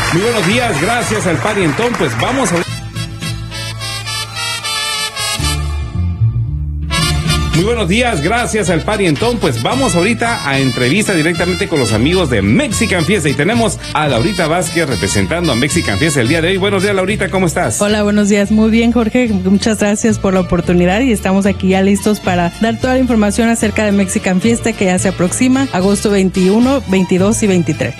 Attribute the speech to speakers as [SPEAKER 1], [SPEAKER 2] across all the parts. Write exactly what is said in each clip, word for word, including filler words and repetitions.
[SPEAKER 1] Muy buenos días, gracias al parientón. Pues vamos a... Muy buenos días, gracias al parientón. Pues vamos ahorita a entrevista directamente con los amigos de Mexican Fiesta y tenemos a Laurita Vázquez representando a Mexican Fiesta el día de hoy. Buenos días, Laurita, ¿cómo estás?
[SPEAKER 2] Hola, buenos días. Muy bien, Jorge. Muchas gracias por la oportunidad y estamos aquí ya listos para dar toda la información acerca de Mexican Fiesta que ya se aproxima, agosto veintiuno, veintidós y veintitrés.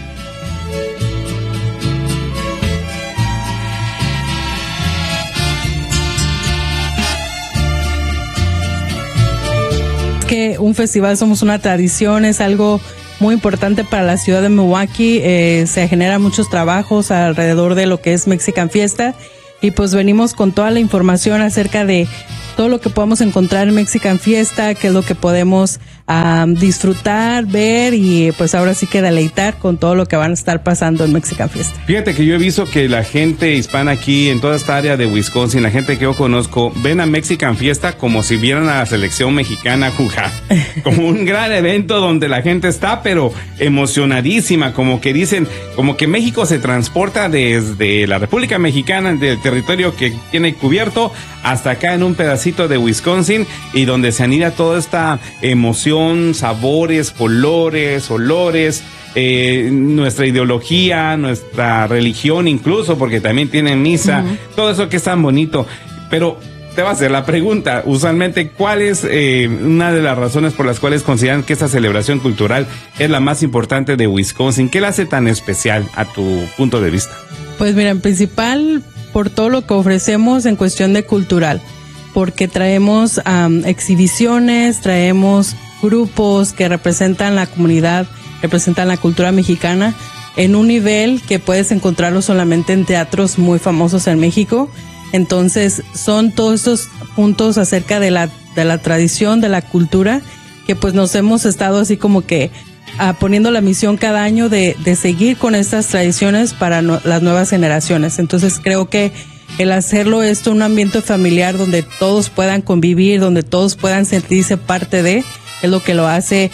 [SPEAKER 2] Que un festival somos una tradición, es algo muy importante para la ciudad de Milwaukee, eh, se generan muchos trabajos alrededor de lo que es Mexican Fiesta y pues venimos con toda la información acerca de todo lo que podemos encontrar en Mexican Fiesta, qué es lo que podemos um, disfrutar, ver y pues ahora sí que deleitar con todo lo que van a estar pasando en Mexican Fiesta.
[SPEAKER 1] Fíjate que yo he visto que la gente hispana aquí en toda esta área de Wisconsin, la gente que yo conozco, ven a Mexican Fiesta como si vieran a la selección mexicana jugar, como un gran evento donde la gente está pero emocionadísima, como que dicen, como que México se transporta desde la República Mexicana, del territorio que tiene cubierto, hasta acá en un pedacito de Wisconsin y donde se anida toda esta emoción, sabores, colores, olores, eh, nuestra ideología, nuestra religión incluso, porque también tienen misa, uh-huh. Todo eso que es tan bonito. Pero te va a hacer la pregunta, usualmente, ¿cuál es eh, una de las razones por las cuales consideran que esta celebración cultural es la más importante de Wisconsin? ¿Qué la hace tan especial a tu punto de vista?
[SPEAKER 2] Pues mira, en principal por todo lo que ofrecemos en cuestión de cultural, porque traemos um, exhibiciones, traemos grupos que representan la comunidad, representan la cultura mexicana en un nivel que puedes encontrarlo solamente en teatros muy famosos en México. Entonces son todos estos puntos acerca de la, de la tradición, de la cultura, que pues nos hemos estado así como que Uh, poniendo la misión cada año de, de seguir con estas tradiciones para no, las nuevas generaciones. Entonces creo que el hacerlo esto un ambiente familiar donde todos puedan convivir, donde todos puedan sentirse parte de, es lo que lo hace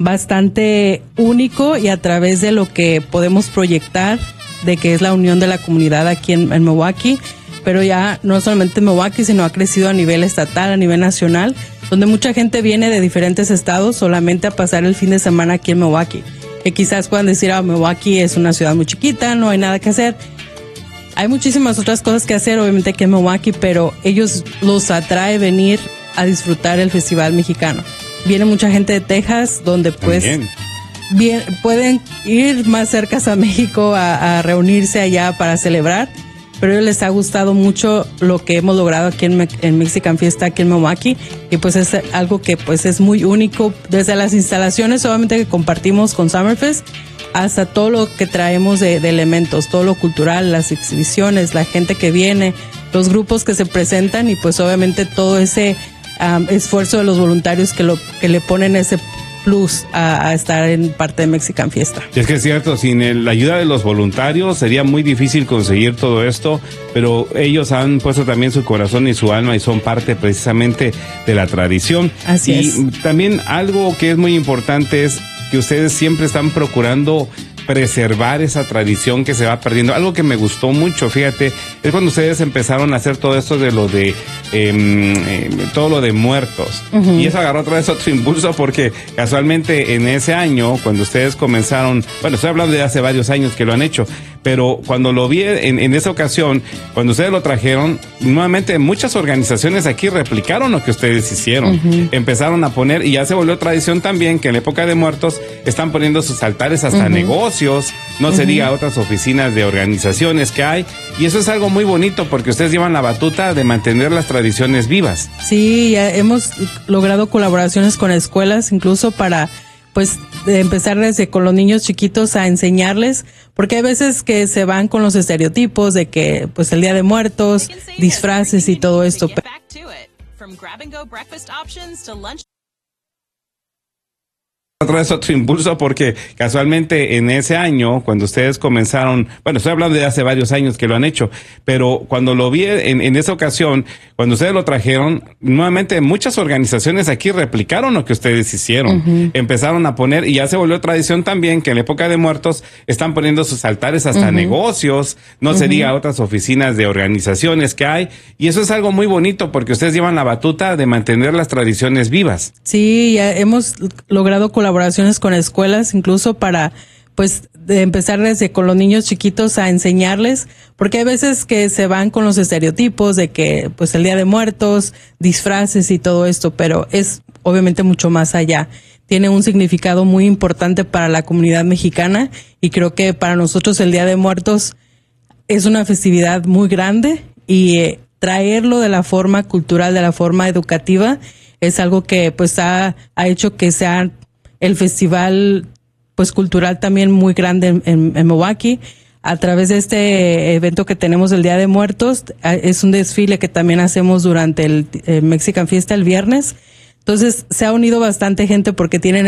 [SPEAKER 2] bastante único y a través de lo que podemos proyectar de que es la unión de la comunidad aquí en, en Milwaukee, pero ya no solamente en Milwaukee, sino ha crecido a nivel estatal, a nivel nacional, donde mucha gente viene de diferentes estados solamente a pasar el fin de semana aquí en Milwaukee. Que quizás puedan decir, ah, Milwaukee es una ciudad muy chiquita, no hay nada que hacer. Hay muchísimas otras cosas que hacer, obviamente, aquí en Milwaukee, pero ellos los atrae venir a disfrutar el Festival Mexicano. Viene mucha gente de Texas, donde pues bien, pueden ir más cerca a México a, a reunirse allá para celebrar. Pero a ellos les ha gustado mucho lo que hemos logrado aquí en, Me- en Mexican Fiesta, aquí en Milwaukee, y pues es algo que pues es muy único, desde las instalaciones obviamente que compartimos con Summerfest, hasta todo lo que traemos de, de elementos, todo lo cultural, las exhibiciones, la gente que viene, los grupos que se presentan y pues obviamente todo ese um, esfuerzo de los voluntarios que, lo, que le ponen ese plus a, a estar en parte de Mexican Fiesta.
[SPEAKER 1] Es que es cierto, sin el, la ayuda de los voluntarios sería muy difícil conseguir todo esto, pero ellos han puesto también su corazón y su alma y son parte precisamente de la tradición.
[SPEAKER 2] Así
[SPEAKER 1] y
[SPEAKER 2] es.
[SPEAKER 1] También algo que es muy importante es que ustedes siempre están procurando preservar esa tradición que se va perdiendo. Algo que me gustó mucho, fíjate, es cuando ustedes empezaron a hacer todo esto de lo de eh, eh, todo lo de muertos. Uh-huh. Y eso agarró otra vez otro impulso porque casualmente en ese año, cuando ustedes comenzaron, bueno, estoy hablando de hace varios años que lo han hecho, pero cuando lo vi en, en esa ocasión, cuando ustedes lo trajeron, nuevamente muchas organizaciones aquí replicaron lo que ustedes hicieron. Uh-huh. Empezaron a poner, y ya se volvió tradición también, que en la época de muertos están poniendo sus altares hasta uh-huh. negocios, no uh-huh. se diga otras oficinas de organizaciones que hay, y eso es algo muy bonito porque ustedes llevan la batuta de mantener las tradiciones vivas.
[SPEAKER 2] Sí, ya hemos logrado colaboraciones con escuelas, incluso para pues de empezar desde con los niños chiquitos a enseñarles, porque hay veces que se van con los estereotipos de que pues el Día de Muertos, disfraces y todo esto.
[SPEAKER 1] otra vez otro impulso porque casualmente en ese año, cuando ustedes comenzaron, bueno, estoy hablando de hace varios años que lo han hecho, pero cuando lo vi en, en esa ocasión, cuando ustedes lo trajeron, nuevamente muchas organizaciones aquí replicaron lo que ustedes hicieron. Uh-huh. Empezaron a poner, y ya se volvió tradición también, que en la época de muertos están poniendo sus altares hasta uh-huh. negocios, no uh-huh. se diga otras oficinas de organizaciones que hay, y eso es algo muy bonito porque ustedes llevan la batuta de mantener las tradiciones vivas.
[SPEAKER 2] Sí, ya hemos logrado colaborar colaboraciones con escuelas, incluso para, pues, de empezar desde con los niños chiquitos a enseñarles, porque hay veces que se van con los estereotipos de que, pues, el Día de Muertos, disfraces y todo esto, pero es obviamente mucho más allá. Tiene un significado muy importante para la comunidad mexicana y creo que para nosotros el Día de Muertos es una festividad muy grande y eh, traerlo de la forma cultural, de la forma educativa, es algo que, pues, ha, ha hecho que sea el festival, pues, cultural también muy grande en, en, en Milwaukee. A través de este evento que tenemos el Día de Muertos, es un desfile que también hacemos durante el eh, Mexican Fiesta el viernes. Entonces, se ha unido bastante gente porque tienen